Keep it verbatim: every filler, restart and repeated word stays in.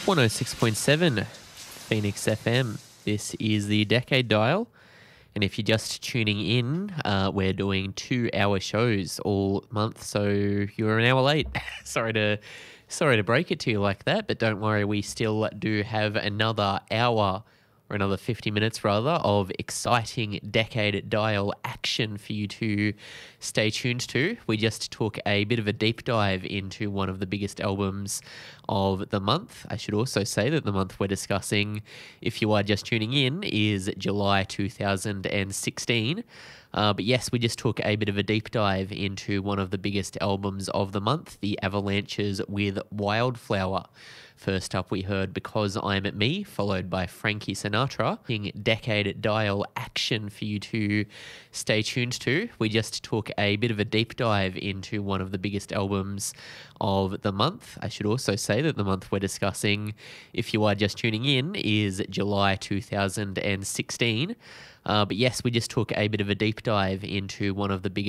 one oh six point seven Phoenix F M. This is the Decade Dial. And if you're just tuning in, uh, we're doing two-hour shows all month, so you're an hour late. sorry to sorry to break it to you like that, but don't worry, we still do have another hour or another fifty minutes rather of exciting Decade Dial action for you to stay tuned to. We just took a bit of a deep dive into one of the biggest albums of the month. I should also say that the month we're discussing, if you are just tuning in, is July two thousand sixteen. Uh, but yes, we just took a bit of a deep dive into one of the biggest albums of the month, the Avalanches with Wildflower. First up, we heard Because I'm Me, followed by Frankie Sinatra. Decade Dial action for you to stay tuned to. We just took a bit of a deep dive into one of the biggest albums of the month. I should also say that the month we're discussing, if you are just tuning in, is July two thousand sixteen. Uh, but yes, we just took a bit of a deep dive into one of the biggest